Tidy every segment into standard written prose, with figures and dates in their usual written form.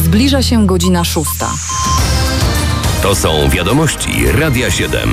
Zbliża się godzina 6. To są wiadomości Radia 7.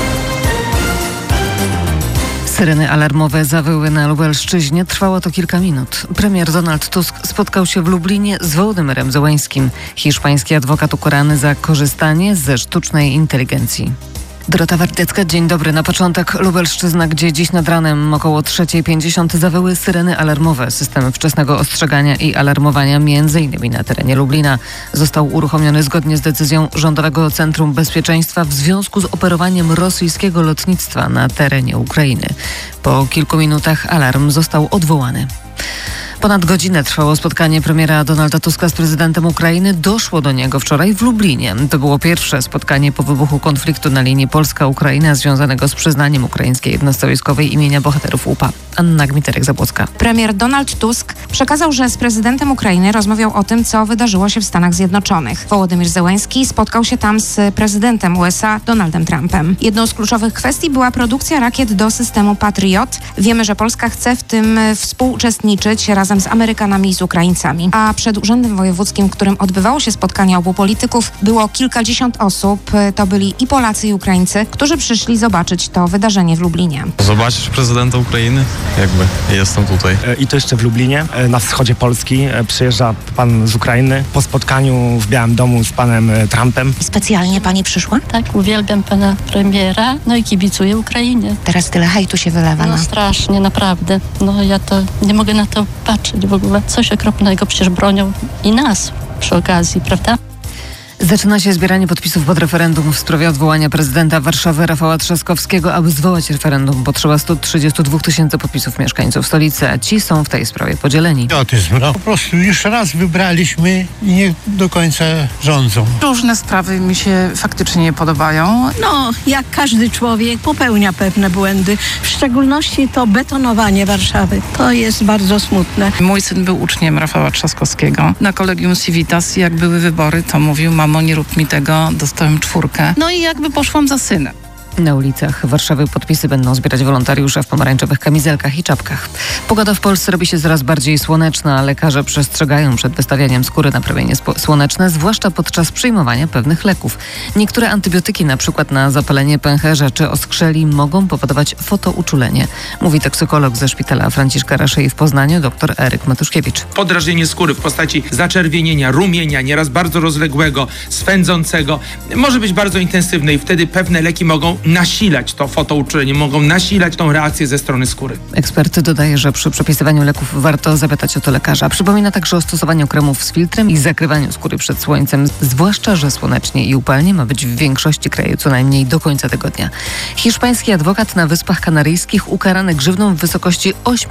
Syreny alarmowe zawyły na Lubelszczyźnie. Trwało to kilka minut. Premier Donald Tusk spotkał się w Lublinie z Wołodymyrem Zełańskim. Hiszpański adwokat ukarany za korzystanie ze sztucznej inteligencji. Dorota Wartecka, dzień dobry. Na początek Lubelszczyzna, gdzie dziś nad ranem około 3:50 zawyły syreny alarmowe. System wczesnego ostrzegania i alarmowania m.in. na terenie Lublina został uruchomiony zgodnie z decyzją Rządowego Centrum Bezpieczeństwa w związku z operowaniem rosyjskiego lotnictwa na terenie Ukrainy. Po kilku minutach alarm został odwołany. Ponad godzinę trwało spotkanie premiera Donalda Tuska z prezydentem Ukrainy. Doszło do niego wczoraj w Lublinie. To było pierwsze spotkanie po wybuchu konfliktu na linii Polska-Ukraina związanego z przyznaniem ukraińskiej jednostce wojskowej imienia bohaterów UPA. Anna Gmiterek-Zabłocka. Premier Donald Tusk przekazał, że z prezydentem Ukrainy rozmawiał o tym, co wydarzyło się w Stanach Zjednoczonych. Wołodymyr Zełański spotkał się tam z prezydentem USA Donaldem Trumpem. Jedną z kluczowych kwestii była produkcja rakiet do systemu Patriot. Wiemy, że Polska chce w tym współuczestniczyć razem z Amerykanami i z Ukraińcami. A przed Urzędem Wojewódzkim, w którym odbywało się spotkanie obu polityków, było kilkadziesiąt osób. To byli i Polacy, i Ukraińcy, którzy przyszli zobaczyć to wydarzenie w Lublinie. Zobaczyć prezydenta Ukrainy? Jakby jestem tutaj. I to jeszcze w Lublinie, na wschodzie Polski. Przyjeżdża pan z Ukrainy po spotkaniu w Białym Domu z panem Trumpem. Specjalnie pani przyszła? Tak, uwielbiam pana premiera, no i kibicuję Ukrainie. Teraz tyle hejtu się wylewa. No strasznie, naprawdę. No ja to nie mogę na to patrzeć w ogóle. Coś okropnego, przecież bronią i nas przy okazji, prawda? Zaczyna się zbieranie podpisów pod referendum w sprawie odwołania prezydenta Warszawy Rafała Trzaskowskiego. Aby zwołać referendum, potrzeba 132 000 podpisów mieszkańców stolicy, a ci są w tej sprawie podzieleni. Po prostu już raz wybraliśmy i nie do końca rządzą. Różne sprawy mi się faktycznie nie podobają. No, jak każdy człowiek popełnia pewne błędy. W szczególności to betonowanie Warszawy. To jest bardzo smutne. Mój syn był uczniem Rafała Trzaskowskiego. Na Collegium Civitas, jak były wybory, to mówił: mamo, nie rób mi tego, dostałem 4. No i jakby poszłam za synem. Na ulicach Warszawy podpisy będą zbierać wolontariusze w pomarańczowych kamizelkach i czapkach. Pogoda w Polsce robi się coraz bardziej słoneczna, a lekarze przestrzegają przed wystawianiem skóry na promienie słoneczne, zwłaszcza podczas przyjmowania pewnych leków. Niektóre antybiotyki, na przykład na zapalenie pęcherza czy oskrzeli, mogą powodować fotouczulenie, mówi toksykolog ze szpitala Franciszka Raszei w Poznaniu, dr Eryk Matuszkiewicz. Podrażnienie skóry w postaci zaczerwienienia, rumienia, nieraz bardzo rozległego, swędzącego, może być bardzo intensywne i wtedy pewne leki mogą nasilać to fotouczulenie, mogą nasilać tą reakcję ze strony skóry. Ekspert dodaje, że przy przepisywaniu leków warto zapytać o to lekarza. Przypomina także o stosowaniu kremów z filtrem i zakrywaniu skóry przed słońcem, zwłaszcza że słonecznie i upalnie ma być w większości kraju co najmniej do końca tygodnia. Hiszpański adwokat na Wyspach Kanaryjskich ukarany grzywną w wysokości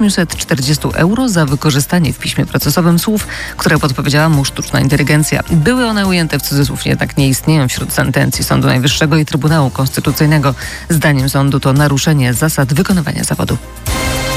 840 euro za wykorzystanie w piśmie procesowym słów, które podpowiedziała mu sztuczna inteligencja. Były one ujęte w cudzysłów, jednak nie istnieją wśród sentencji Sądu Najwyższego i Trybunału Konstytucyjnego. Zdaniem sądu to naruszenie zasad wykonywania zawodu.